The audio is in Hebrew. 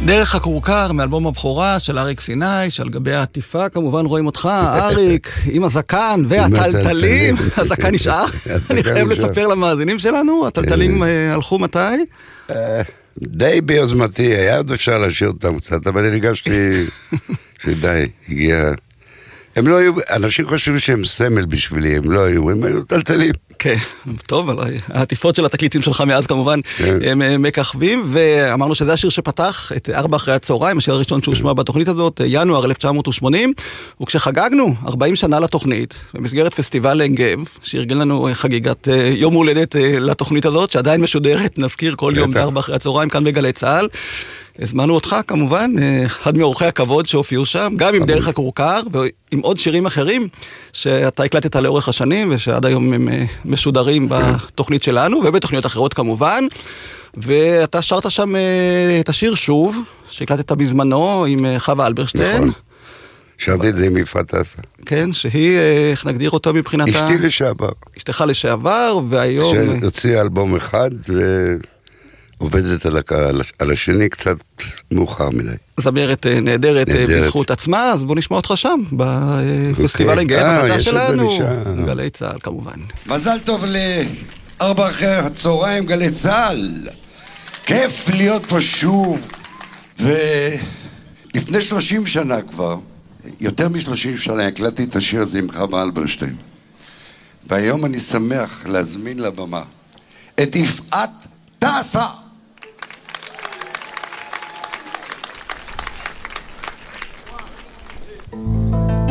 דרך הכורכר מאלבום הבכורה של אריק סיני, שעל גבי העטיפה כמובן רואים אותך, אריק, עם הזקן והטלטלים. הזקן נשאר. אני חייב לספר למאזינים שלנו, הטלטלים הלכו מתי? די ביוזמתי, היה עוד אפשר להשאיר אותם קצת, אבל הרגשתי שדי, הגיע... הם לא היו, אנשים חושבים שהם סמל בשבילי, הם לא היו, הם היו טלטלים. כן, טוב, העטיפות של התקליטים שלך מאז כמובן הם מככבים, ואמרנו שזה השיר שפתח את 4 אחרי הצהריים, השיר הראשון שהושמע בתוכנית הזאת, ינואר 1980, וכשחגגנו 40 שנה לתוכנית, במסגרת פסטיבל עין גב, שארגן לנו חגיגת יום הולדת לתוכנית הזאת, שעדיין משודרת, נזכיר כל יום ב4 אחרי הצהריים, כאן בגלי צהל, הזמנו אותך כמובן, אחד מאורחי הכבוד שהופיעו שם, גם עם דרך הכורכר ועם עוד שירים אחרים שאתה הקלטת לאורך השנים ושעד היום הם משודרים בתוכנית שלנו ובתוכניות אחרות כמובן, ואתה שרת שם את השיר שוב, שהקלטת בזמנו עם חווה אלברשטיין. נכון, שרתי את זה עם יפעת אסה. כן, שהיא, איך נגדיר אותו מבחינת אשתי לשעבר. אשתך לשעבר, והיום... שהוציאה אלבום אחד עובדת על השני קצת מאוחר מדי. זמרת נהדרת בזכות עצמה, אז בוא נשמע אותך שם, בפסטיבל עין גב, הקלטה שלנו, גלי צהל כמובן. מזל טוב ל4 אחרי הצהריים, גלי צהל. כיף להיות פה שוב. ולפני 30 שנה כבר, יותר מ-30 שנה, הקלטתי את השיר הזה עם חווה אלברשטיין. והיום אני שמח להזמין לבמה את יפעת אסה.